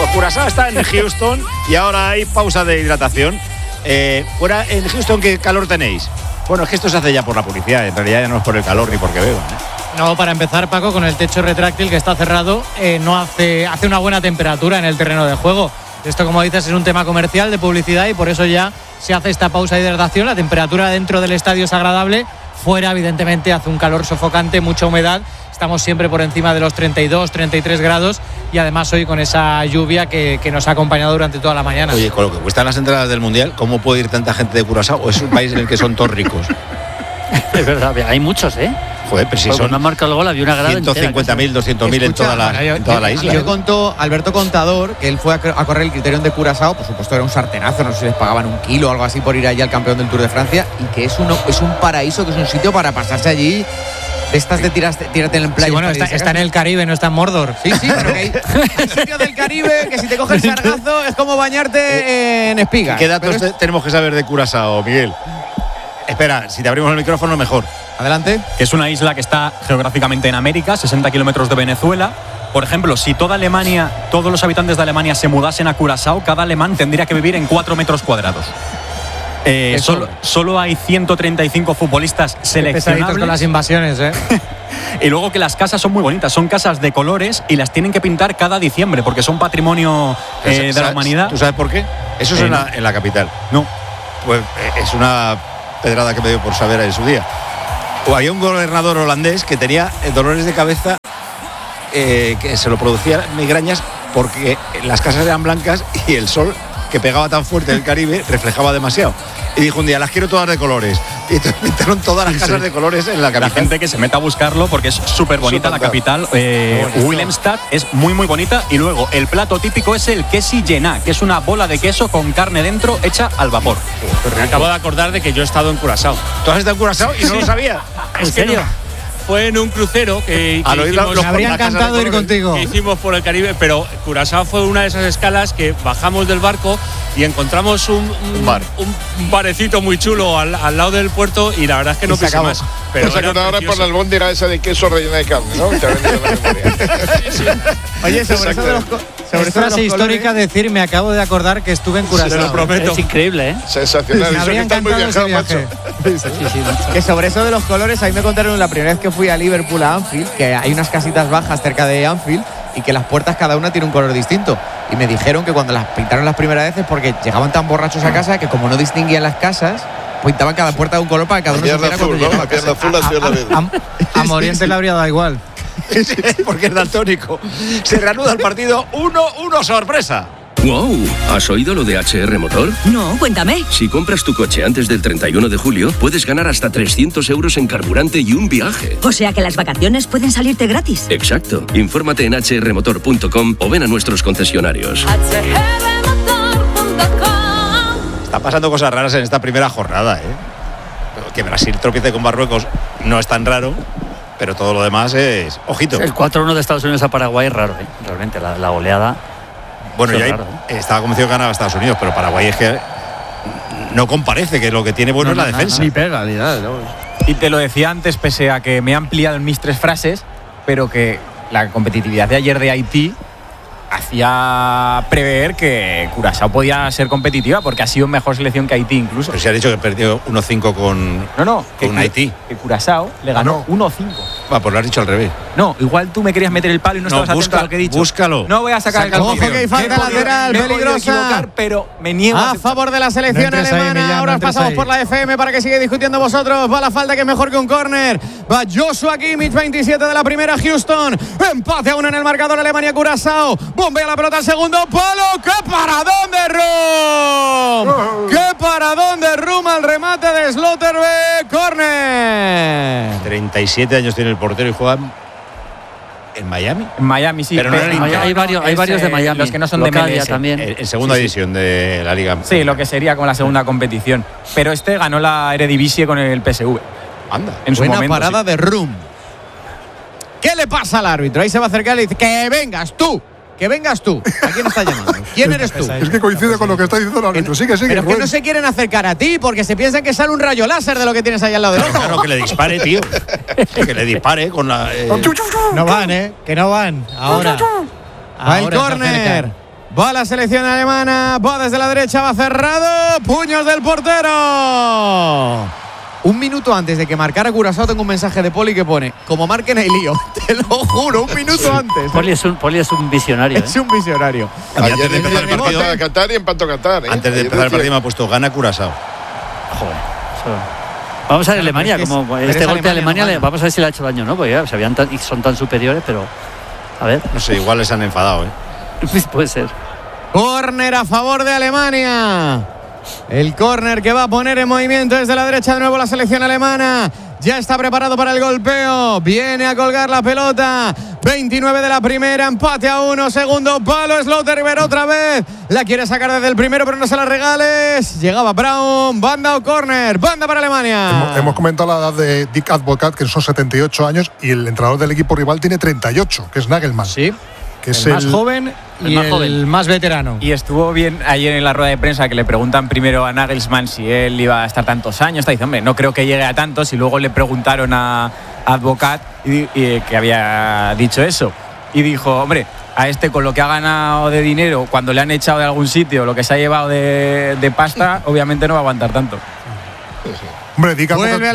Curazao está en Houston y ahora hay pausa de hidratación. Fuera en Houston, ¿qué calor tenéis? Bueno, es que esto se hace ya por la publicidad, en realidad ya no es por el calor ni porque beban, No, para empezar, Paco, con el techo retráctil que está cerrado, no hace una buena temperatura en el terreno de juego. Esto, como dices, es un tema comercial, de publicidad, y por eso ya se hace esta pausa de hidratación. La temperatura dentro del estadio es agradable, fuera evidentemente hace un calor sofocante, mucha humedad. Estamos siempre por encima de los 32, 33 grados y además hoy con esa lluvia que nos ha acompañado durante toda la mañana. Oye, con lo que cuestan las entradas del Mundial, ¿cómo puede ir tanta gente de Curazao? ¿O es un país en el que son todos ricos? Es verdad, hay muchos, ¿eh? Joder, pero si Porque son cuando han marcado el gol había una grada 150.000, 200.000 en toda la isla. Yo contó Alberto Contador que él fue a correr el Criterium de Curazao, por supuesto era un sartenazo, no sé si les pagaban 1 kilo o algo así por ir allí al campeón del Tour de Francia, y que es un paraíso, que es un sitio para pasarse allí. De estas de tírate en el playa. Sí, bueno, está en el Caribe, no está en Mordor. Sí, pero que hay sitios del Caribe que si te coges el sargazo es como bañarte en espigas. ¿Qué datos tenemos que saber de Curazao, Miguel? Espera, si te abrimos el micrófono, mejor. Adelante. Que es una isla que está geográficamente en América, 60 kilómetros de Venezuela. Por ejemplo, si todos los habitantes de Alemania se mudasen a Curazao, cada alemán tendría que vivir en 4 metros cuadrados. Solo hay 135 futbolistas seleccionables con las invasiones, y luego que las casas son muy bonitas, son casas de colores y las tienen que pintar cada diciembre porque son patrimonio de la humanidad. ¿Tú sabes por qué? Eso es en la capital. No. Pues es una pedrada que me dio por saber en su día. O había un gobernador holandés que tenía dolores de cabeza, que se lo producía migrañas porque las casas eran blancas y el sol que pegaba tan fuerte del Caribe reflejaba demasiado. Y dijo un día, las quiero todas de colores. Y entonces pintaron todas las casas de colores en la capital. La gente que se meta a buscarlo porque es súper bonita la capital. Willemstad es muy muy bonita. Y luego el plato típico es el quesi llená, que es una bola de queso con carne dentro hecha al vapor. Me acabo de acordar de que yo he estado en Curazao. ¿Tú has estado en Curazao y no lo sabías? ¿En serio? Fue en un crucero que hicimos, me habría encantado ir contigo. Que hicimos por el Caribe, pero Curazao fue una de esas escalas que bajamos del barco y encontramos un barecito muy chulo al lado del puerto, y la verdad es que no pisé más. Pero ahora por la albóndiga esa de queso rellena de carne, ¿no? Te ha venido la memoria. Oye, sobre eso de los sobre frase histórica, decir, me acabo de acordar que estuve en Curazao. Se lo prometo. Es increíble, ¿eh? Sensacional. Me habría encantado ese viaje. Que sobre eso de los colores, ahí me contaron la primera vez que fui a Liverpool, a Anfield, que hay unas casitas bajas cerca de Anfield y que las puertas cada una tiene un color distinto. Y me dijeron que cuando las pintaron las primeras veces, porque llegaban tan borrachos a casa que como no distinguían las casas, pintaban cada puerta de un color para que cada uno supiera cuando llegaba a casa. A Moriente le habría dado igual. Porque es daltónico. Se reanuda el partido 1-1, sorpresa. ¡Wow! ¿Has oído lo de HR Motor? No, cuéntame. Si compras tu coche antes del 31 de julio, puedes ganar hasta 300 euros en carburante y un viaje. O sea que las vacaciones pueden salirte gratis. Exacto. Infórmate en hrmotor.com o ven a nuestros concesionarios. Está pasando cosas raras en esta primera jornada, Que Brasil tropiece con Marruecos no es tan raro, pero todo lo demás es... Ojito. El 4-1 de Estados Unidos a Paraguay es raro, realmente, la goleada. Bueno, yo estaba convencido que ganaba Estados Unidos, pero Paraguay es que no comparece, que lo que tiene bueno es la defensa. Ni pega, ni nada. No. Y te lo decía antes, pese a que me he ampliado en mis 3 frases, pero que la competitividad de ayer de Haití hacía prever que Curazao podía ser competitiva, porque ha sido mejor selección que Haití incluso. Pero se ha dicho que perdió 1-5 con Haití. Que Curazao le ganó 1-5. Pues lo has dicho al revés. No, igual tú me querías meter el palo y no estabas atento a lo que he dicho. Búscalo. No voy a sacar el Ojo, que hay falta lateral peligrosa. Pero me niego a favor de la selección alemana. Ahora pasamos por la FM para que siga discutiendo vosotros. Va la falta, que es mejor que un córner. Va Joshua Kimmich, 27 de la primera, Houston. Empate a 1 en el marcador, Alemania-Curazao. Bombea la pelota al segundo palo. ¡Qué paradón de Rum! ¡Qué paradón de Rum al remate de Slotterbeck! ¡Córner! 37 años tiene el portero y juega en Miami. En Miami, sí. Pero no hay varios de Miami. Los que no son de MLS. También. En segunda división de la Liga. Sí, lo que sería como la segunda competición. Pero ganó la Eredivisie con el PSV. Anda. En su buena momento, parada de Rum. ¿Qué le pasa al árbitro? Ahí se va a acercar y le dice, que vengas tú. Que vengas tú. ¿A quién está llamando? ¿Quién eres tú? Es que coincide con lo que está diciendo el árbitro. Sigue. Pero es que no se quieren acercar a ti porque se piensan que sale un rayo láser de lo que tienes ahí al lado del ojo. Claro, que le dispare, tío. Que le dispare con la... No van, que no van. Ahora. Va el córner. Va la selección alemana, va desde la derecha, va cerrado. Puños del portero. Un minuto antes de que marcara Curazao tengo un mensaje de Poli que pone: como marquen hay lío. Te lo juro, un minuto antes. Poli es un visionario. Es un visionario. Ayer de empezar el partido a Qatar y empató Qatar. Antes de empezar el partido me ha puesto gana Curazao. Joder. Vamos a ver Alemania, como este golpe de Alemania, vamos a ver si le ha hecho daño, ¿no? Porque ya son tan superiores, pero a ver. No sé, igual les han enfadado, Puede ser. Córner a favor de Alemania. El córner que va a poner en movimiento desde la derecha de nuevo la selección alemana. Ya está preparado para el golpeo. Viene a colgar la pelota. 29 de la primera, empate a 1. Segundo palo, Slaughter otra vez. La quiere sacar desde el primero, pero no se la regales. Llegaba Brown, banda o córner. Banda para Alemania. Hemos comentado la edad de Dick Advocat, que son 78 años, y el entrenador del equipo rival tiene 38, que es Nagelsmann. Sí. Que es el más joven y el más veterano. Y estuvo bien ayer en la rueda de prensa que le preguntan primero a Nagelsmann si él iba a estar tantos años. Dice, hombre, no creo que llegue a tantos. Y luego le preguntaron a Advocat y que había dicho eso. Y dijo, hombre, a este con lo que ha ganado de dinero, cuando le han echado de algún sitio, lo que se ha llevado de pasta, obviamente no va a aguantar tanto. Hombre, Dick Advocat